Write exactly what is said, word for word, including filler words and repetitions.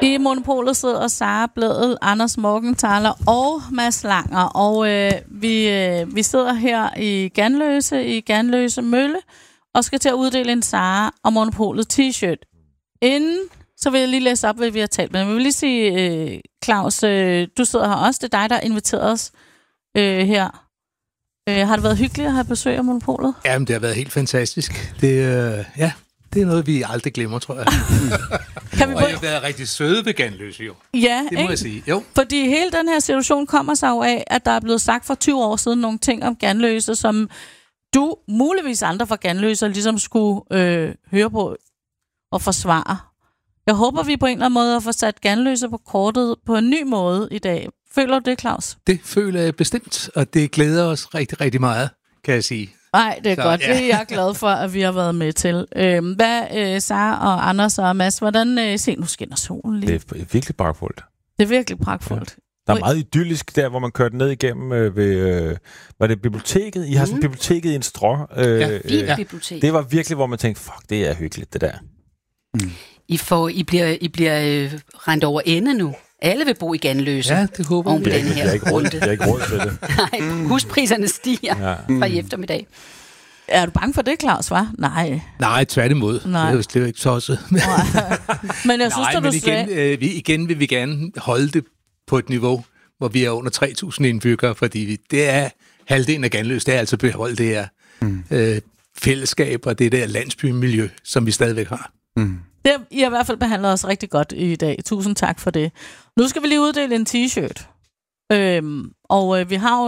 I Monopolet sidder Sara Blædel, Anders Morgenthaler og Mads Langer. Og øh, vi, øh, vi sidder her i Ganløse, i Ganløse Mølle, og skal til at uddele en Sara og Monopolet t-shirt. Inden, så vil jeg lige læse op, hvad vi har talt med. Men jeg vil lige sige, øh, Claus, øh, du sidder her også. Det er dig, der har inviteret os øh, her. Øh, har det været hyggeligt at have besøg af Monopolet? Jamen, det har været helt fantastisk. Det, øh, ja, det er noget, vi aldrig glemmer, tror jeg. Kan vi og jeg har været rigtig søde ved Ganløse, jo. Ja, det må ikke? jeg sige. Jo. Fordi hele den her situation kommer sig jo af, at der er blevet sagt for tyve år siden nogle ting om Ganløse, som du, muligvis andre fra Ganløse, ligesom skulle øh, høre på og forsvare. Jeg håber, vi på en eller anden måde har fået sat Ganløse på kortet på en ny måde i dag. Føler du det, Claus? Det føler jeg bestemt, og det glæder os rigtig, rigtig meget, kan jeg sige. Nej, det er Så, godt. ja. Det er jeg glad for, at vi har været med til. Øhm, hvad, øh, Sara og Anders og Mads, hvordan øh, se, nu skinner solen lige. Det er virkelig pragtfuldt. Det er virkelig pragtfuldt. Der er meget idyllisk der, hvor man kørte ned igennem øh, ved, øh, var det biblioteket? I har sådan Mm. biblioteket i en strå. Øh, Ja, fint øh, bibliotek. Det var virkelig, hvor man tænkte, fuck, det er hyggeligt, det der. Mm. I, får, I bliver, I bliver øh, rendt over ende nu. Alle vil bo i Ganløse. Ja, det håber oven på vi. den Jeg her har ikke råd, runde. jeg har ikke råd til det. Nej, huspriserne stiger Ja. fra i eftermiddag. Er du bange for det, Claus, hva'? Nej. Nej, tværtimod. Nej. Det er jo slet ikke tosset. Men jeg synes, Nej, at men du igen, sagde... øh, vi, igen vil vi gerne holde det på et niveau, hvor vi er under tre tusind indbyggere, fordi vi, det er halvdelen af Ganløse, det er altså beholdt det her mm. øh, fællesskab og det der landsbymiljø, som vi stadigvæk har. Mm. Det, I har i hvert fald behandlet os rigtig godt i dag. Tusind tak for det. Nu skal vi lige uddele en t-shirt. Øhm, og øh, vi har jo